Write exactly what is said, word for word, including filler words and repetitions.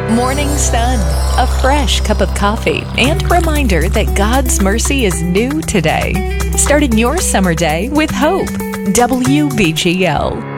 Morning sun, a fresh cup of coffee, and a reminder that God's mercy is new today. Starting your summer day with hope. W B G L.